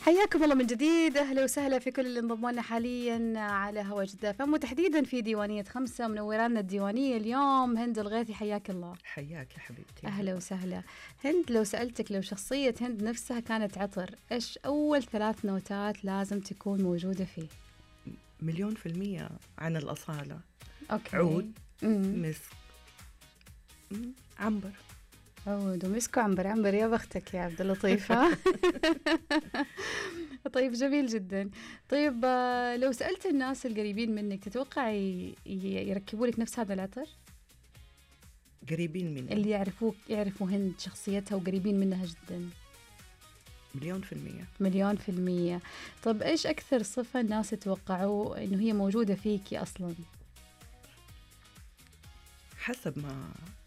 حياكم الله من جديد، أهلا وسهلا في كل اللي انضموا لنا حاليا على هوا جدة فم، وتحديدا في ديوانية 5. منورانا الديوانية اليوم هند الغيثي، حياك الله. حياك يا حبيبتي. أهلا وسهلا. هند، لو سألتك لو شخصية هند نفسها كانت عطر، إيش أول 3 نوتات لازم تكون موجودة فيه؟ 1,000,000% عن الأصالة. أوكي. عود، مسك، عنبر. عود ومسك وعنبر. عنبر يا بختك يا عبد اللطيف. طيب جميل جدا. طيب لو سألت الناس القريبين منك، تتوقع يركبوا لك نفس هذا العطر؟ قريبين مني اللي يعرفوا هند شخصيتها وقريبين منها جدا. 1,000,000%. 1,000,000%. طب إيش أكثر صفة الناس يتوقعوا إنه هي موجودة فيكي أصلا؟ حسب ما